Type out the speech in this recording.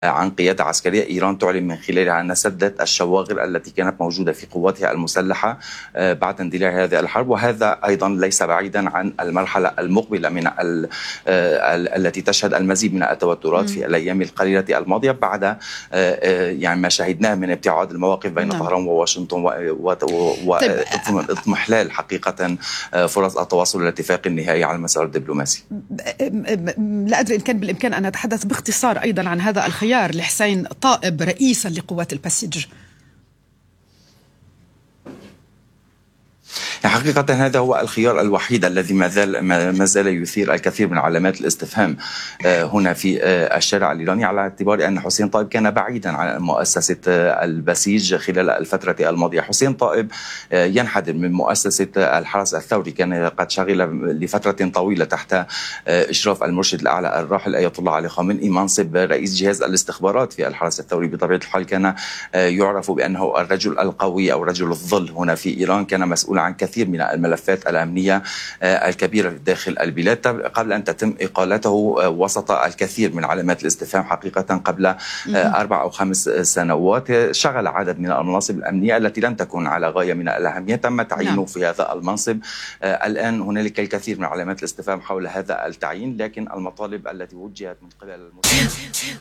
عن قيادة عسكرية. إيران تعلن من خلالها أن سدت الشواغر التي كانت موجودة في قواتها المسلحة بعد اندلاع هذه الحرب، وهذا أيضا ليس بعيدا عن المرحلة المقبلة من التي تشهد المزيد من التوترات في الأيام القليلة الماضية بعد يعني ما شاهدناه من ابتعاد المواقف بين طهران وواشنطن واضمحلال حقيقة فرص التواصل والاتفاق النهائي على المسار الدبلوماسي. لا أدري إن كان بالإمكان أن أتحدث باختصار أيضا عن هذا الخيار لحسين طائب رئيسا لقوات البسيج. حقيقة هذا هو الخيار الوحيد الذي ما زال يثير الكثير من علامات الاستفهام هنا في الشارع الإيراني، على اعتبار أن حسين طائب كان بعيدا عن مؤسسة البسيج خلال الفترة الماضية. حسين طائب ينحدر من مؤسسة الحرس الثوري، كان قد شغل لفترة طويلة تحت إشراف المرشد الأعلى الراحل آية الله علي خامنئي منصب رئيس جهاز الاستخبارات في الحرس الثوري. بطبيعة الحال كان يعرف بأنه الرجل القوي أو رجل الظل هنا في إيران، كان مسؤول عن كثير من الملفات الأمنية الكبيرة داخل البلاد قبل أن تتم إقالته وسط الكثير من علامات الاستفهام حقيقة قبل 4 أو 5 سنوات. شغل عدد من المناصب الأمنية التي لم تكن على غاية من الأهمية، تم تعيينه في هذا المنصب. الآن هنالك الكثير من علامات الاستفهام حول هذا التعيين، لكن المطالب التي وجهت من قبل المسلمين